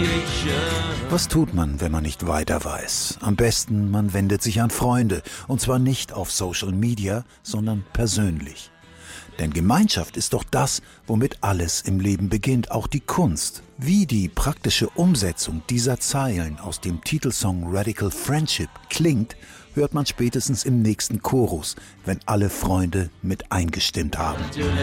Was tut man, wenn man nicht weiter weiß? Am besten, man wendet sich an Freunde. Und zwar nicht auf Social Media, sondern persönlich. Denn Gemeinschaft ist doch das, womit alles im Leben beginnt, auch die Kunst. Wie die praktische Umsetzung dieser Zeilen aus dem Titelsong Radical Friendship klingt, hört man spätestens im nächsten Chorus, wenn alle Freunde mit eingestimmt haben.